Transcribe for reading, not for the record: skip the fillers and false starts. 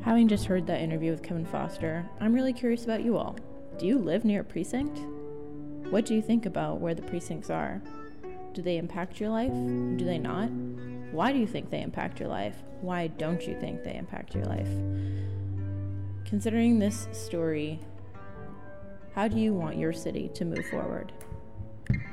Having just heard that interview with Kevin Foster, I'm really curious about you all. Do you live near a precinct? What do you think about where the precincts are? Do they impact your life? Do they not? Why do you think they impact your life? Why don't you think they impact your life? Considering this story, how do you want your city to move forward?